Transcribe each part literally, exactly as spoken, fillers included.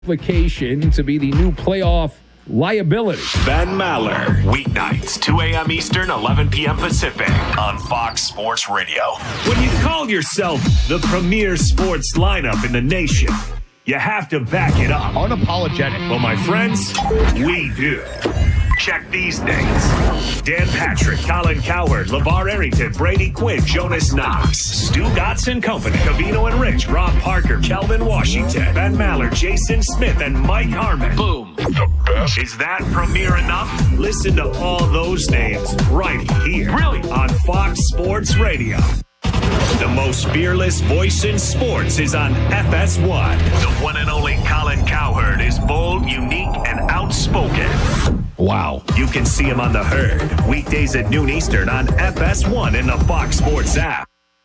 Application to be the new playoff liability. Ben Maller, weeknights, two a.m. Eastern, eleven p.m. Pacific, on Fox Sports Radio. When you call yourself the premier sports lineup in the nation, you have to back it up. Unapologetic. Well, my friends, we do. Check these names: Dan Patrick, Colin Cowherd, LeVar Arrington, Brady Quinn, Jonas Knox, Stu Gotson Company, Cavino and Rich, Rob Parker, Kelvin Washington, Ben Maller, Jason Smith, and Mike Harmon. Boom. The best. Is that premier enough? Listen to all those names right here. Really? On Fox Sports Radio. The most fearless voice in sports is on F S one. The one and only Colin Cowherd is bold, unique, and outspoken. Wow. You can see him on The Herd, weekdays at noon Eastern on F S one in the Fox Sports app.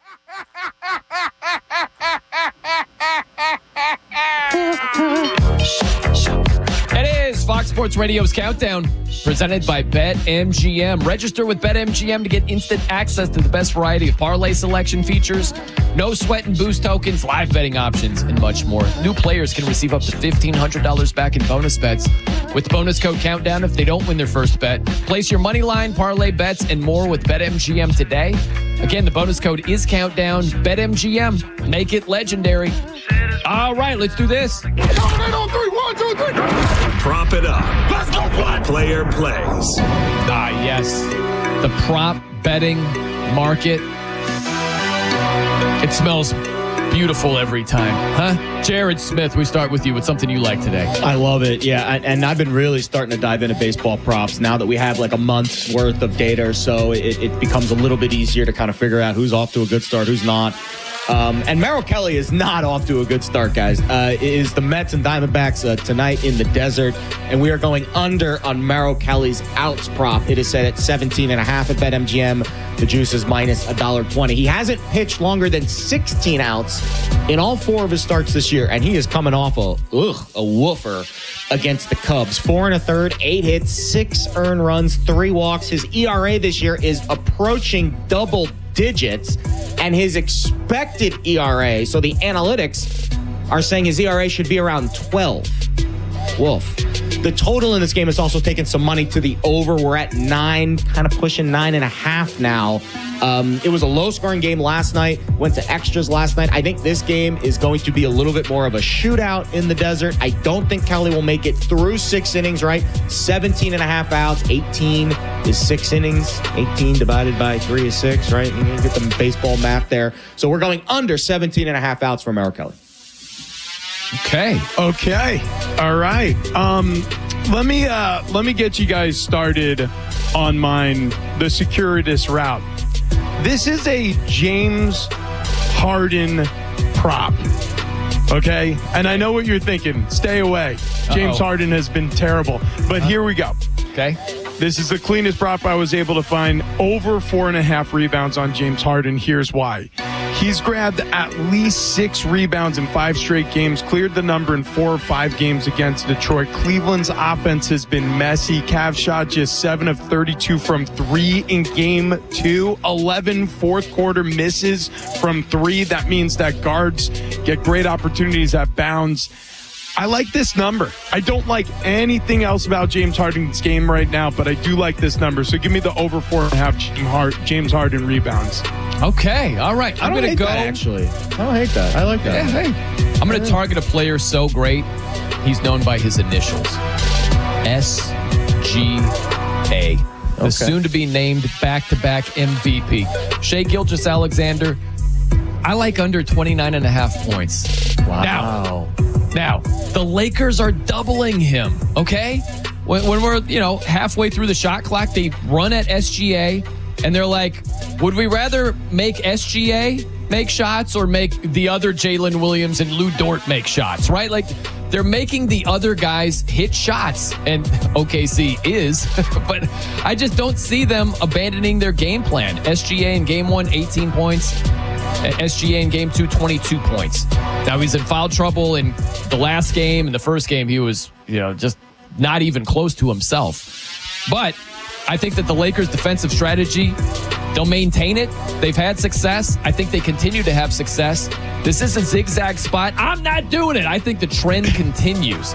It is Fox Sports Radio's Countdown, presented by BetMGM. Register with BetMGM to get instant access to the best variety of parlay selection features, no sweat and boost tokens, live betting options, and much more. New players can receive up to fifteen hundred dollars back in bonus bets with the bonus code Countdown if they don't win their first bet. Place your money line, parlay bets, and more with BetMGM today. Again, the bonus code is Countdown. BetMGM. Make it legendary. All right, let's do this. Prop it up. Let's go play. Player plays. Ah, yes. The prop betting market. It smells beautiful every time. Huh? Jared Smith, we start with you with something you like today. I love it. Yeah. And I've been really starting to dive into baseball props now that we have like a month's worth of data or so. It, it becomes a little bit easier to kind of figure out who's off to a good start, who's not. Um, and Merrill Kelly is not off to a good start, guys. Uh, it is the Mets and Diamondbacks uh, tonight in the desert, and we are going under on Merrill Kelly's outs prop. It is set at seventeen and a half at BetMGM. The juice is minus one dollar twenty. He hasn't pitched longer than sixteen outs in all four of his starts this year, and he is coming off a ugh, a woofer against the Cubs. Four and a third, eight hits, six earned runs, three walks. His E R A this year is approaching double digits, and his expected E R A, so the analytics are saying his E R A should be around twelve. Woof. The total in this game has also taken some money to the over. We're at nine, kind of pushing nine and a half now. Um, it was a low-scoring game last night. Went to extras last night. I think this game is going to be a little bit more of a shootout in the desert. I don't think Kelly will make it through six innings, right? seventeen and a half outs. eighteen is six innings. eighteen divided by three is six, right? You get the baseball math there. So we're going under seventeen and a half outs for Merrill Kelly. Okay. Okay. All right. Um, let me uh, let me get you guys started on mine, the circuitous route. This is a James Harden prop. Okay? And I know what you're thinking. Stay away. James Uh-oh. Harden has been terrible. But uh, here we go. Okay. This is the cleanest prop I was able to find. Over four and a half rebounds on James Harden. Here's why. He's grabbed at least six rebounds in five straight games, cleared the number in four or five games against Detroit. Cleveland's offense has been messy. Cavs shot just seven of thirty-two from three in game two. eleven fourth quarter misses from three. That means that guards get great opportunities at bounds. I like this number. I don't like anything else about James Harden's game right now, but I do like this number. So give me the over four and a half James Harden rebounds. Okay. All right. I'm I don't going to hate go. That, actually. I don't hate that. I like that. Yeah, hey. I'm going to target a player so great, he's known by his initials. S G A. The Okay. soon-to-be named back-to-back M V P. Shai Gilgeous-Alexander, I like under twenty-nine and a half points. Wow. Now, now, the Lakers are doubling him, okay? When, when we're, you know, halfway through the shot clock, they run at S G A, and they're like, would we rather make S G A make shots or make the other Jalen Williams and Lou Dort make shots, right? Like, they're making the other guys hit shots, and O K C is, but I just don't see them abandoning their game plan. S G A in game one, eighteen points. S G A in game two, twenty-two points. Now he's in foul trouble in the last game. In the first game, he was, you know, just not even close to himself. But I think that the Lakers' defensive strategy They'll maintain it. They've had success. I think they continue to have success. This is a zigzag spot. I'm not doing it. I think the trend continues.